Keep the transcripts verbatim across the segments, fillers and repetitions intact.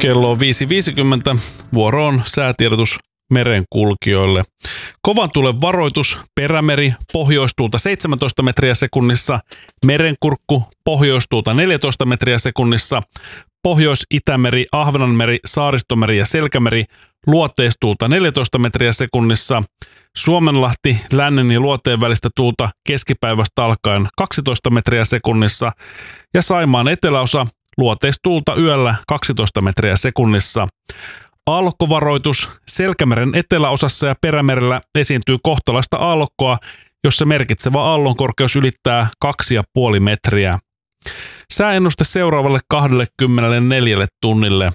Kello on viisi viisikymmentä. Vuoro on säätiedotus merenkulkijoille. Kovan tuulen varoitus, Perämeri, pohjoistuulta seitsemäntoista metriä sekunnissa, Merenkurkku, pohjoistuulta neljätoista metriä sekunnissa, Pohjois-Itämeri, Ahvenanmeri, Saaristomeri ja Selkämeri, luoteistuulta neljätoista metriä sekunnissa, Suomenlahti, lännen ja luoteen välistä tuulta keskipäivästä alkaen kaksitoista metriä sekunnissa ja Saimaan eteläosa, luoteistuulta yöllä kaksitoista metriä sekunnissa. Aallokkovaroitus, Selkämeren eteläosassa ja Perämerellä esiintyy kohtalaista aallokkoa, jossa merkitsevä aallonkorkeus ylittää kaksi pilkku viisi metriä. Sääennuste seuraavalle kaksikymmentäneljä tunnille.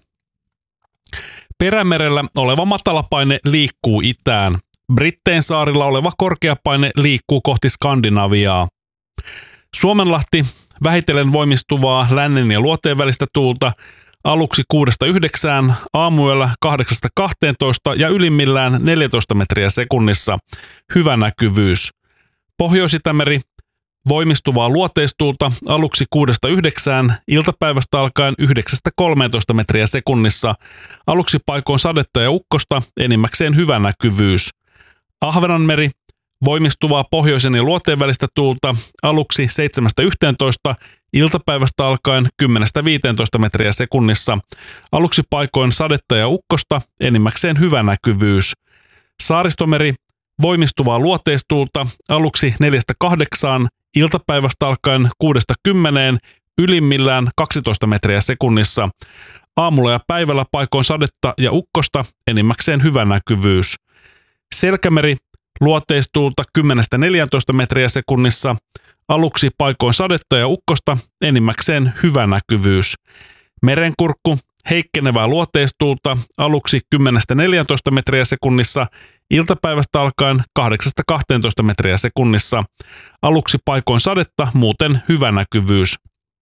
Perämerellä oleva matalapaine liikkuu itään. Brittein saarilla oleva korkeapaine liikkuu kohti Skandinaviaa. Suomenlahti, vähitellen voimistuvaa lännen ja luoteen välistä tuulta, aluksi kuudesta yhdeksään, aamuyöllä kahdeksasta kahteentoista ja ylimmillään neljätoista metriä sekunnissa. Hyvä näkyvyys. Pohjois-Itämeri, voimistuvaa luoteistuulta, aluksi kuudesta yhdeksään, iltapäivästä alkaen yhdeksästä kolmeentoista metriä sekunnissa. Aluksi paikoin sadetta ja ukkosta, enimmäkseen hyvä näkyvyys. Ahvenanmeri, voimistuvaa pohjoisen ja luoteen välistä tuulta, aluksi seitsemästä yhteentoista, iltapäivästä alkaen kymmenestä viiteentoista metriä sekunnissa. Aluksi paikoin sadetta ja ukkosta, enimmäkseen hyvä näkyvyys. Saaristomeri, voimistuvaa luoteistuulta, aluksi neljästä kahdeksaan, iltapäivästä alkaen kuudesta kymmeneen, ylimmillään kaksitoista metriä sekunnissa. Aamulla ja päivällä paikoin sadetta ja ukkosta, enimmäkseen hyvä näkyvyys. Selkämeri, luoteistuulta kymmenestä neljääntoista metriä sekunnissa, aluksi paikoin sadetta ja ukkosta, enimmäkseen hyvä näkyvyys. Merenkurkku, heikkenevää luoteistuulta, aluksi kymmenestä neljääntoista metriä sekunnissa, iltapäivästä alkaen kahdeksasta kahteentoista metriä sekunnissa. Aluksi paikoin sadetta, muuten hyvä näkyvyys.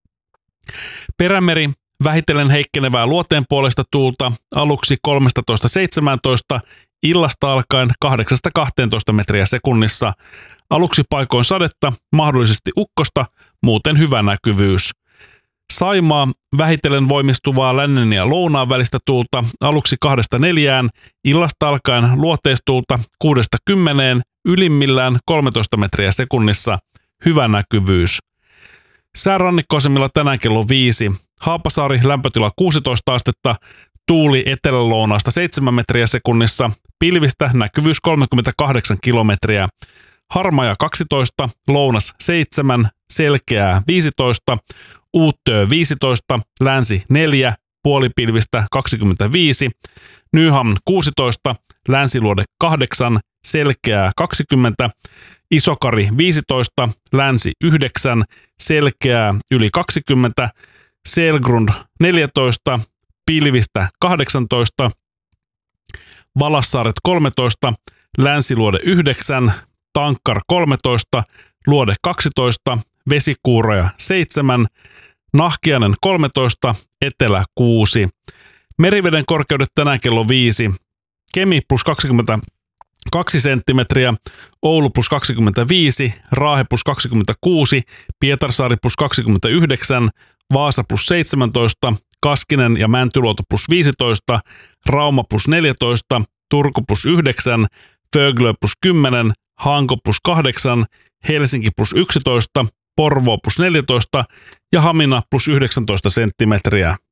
Perämeri, vähitellen heikkenevää luoteen puolesta tuulta, aluksi kolmetoista seitsemäntoista, illasta alkaen kahdeksasta kahteentoista metriä sekunnissa. Aluksi paikoin sadetta, mahdollisesti ukkosta, muuten hyvä näkyvyys. Saimaa, vähitellen voimistuvaa lännen ja lounaan välistä tuulta, aluksi kahdesta neljään, illasta alkaen luoteistuulta kuudesta kymmeneen, ylimmillään kolmetoista metriä sekunnissa, hyvä näkyvyys. Säärannikkoasemilla tänään kello viisi, Haapasaari lämpötila kuusitoista astetta, tuuli etelä-lounaasta seitsemän metriä sekunnissa, pilvistä näkyvyys kolmekymmentäkahdeksan kilometriä. Harmaja kaksitoista, lounas seitsemän, selkeää viisitoista, Uuttöö viisitoista, länsi neljä, puolipilvistä kaksikymmentäviisi, Nyhamn kuusitoista, länsiluode kahdeksan, selkeää kaksikymmentä, Isokari viisitoista, länsi yhdeksän, selkeää yli kaksikymmentä, Selgrund neljätoista, pilvistä kahdeksantoista, Valassaaret kolmetoista, länsiluode yhdeksän, Tankkar kolmetoista, luode kaksitoista, vesikuuroja seitsemän, Nahkiainen kolmetoista, etelä kuusi. Meriveden korkeudet tänään kello viisi, Kemi plus kaksikymmentäkaksi senttimetriä, Oulu plus kaksikymmentäviisi, Raahe plus kaksikymmentäkuusi, Pietarsaari plus kaksikymmentäyhdeksän, Vaasa plus seitsemäntoista, Kaskinen ja Mäntyluoto plus viisitoista, Rauma plus neljätoista, Turku plus yhdeksän, Föglö plus kymmenen, Hanko plus kahdeksan, Helsinki plus yksitoista, Porvoo plus neljätoista ja Hamina plus yhdeksäntoista senttimetriä.